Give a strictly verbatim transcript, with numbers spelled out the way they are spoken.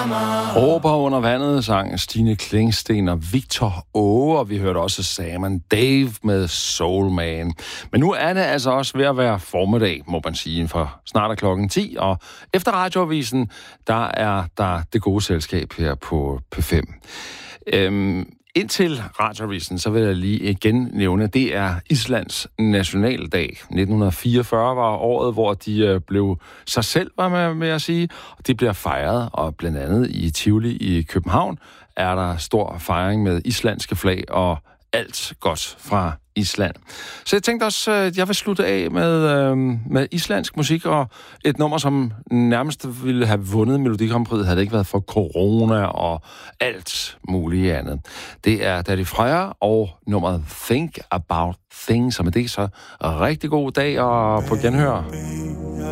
Råber under vandet sang Stine Klingsten og Victor Åge, og vi hørte også Sam Dave med Soul Man. Men nu er det altså også ved at være formiddag, må man sige, for snart er klokken ti, og efter radioavisen, der er der det gode selskab her på P fem. Øhm, Indtil radioavisen, så vil jeg lige igen nævne, det er Islands nationaldag. nitten fireogfyrre var året, hvor de blev sig selv, var man med at sige. De bliver fejret, og blandt andet i Tivoli i København er der stor fejring med islandske flag og alt godt fra Island. Så jeg tænkte også, at jeg vil slutte af med, øh, med islandsk musik, og et nummer, som nærmest ville have vundet Melodi Grand Prix, havde det ikke været for corona og alt muligt andet. Det er Daði Freyr og nummeret Think About Things, og med det så rigtig god dag og på genhør.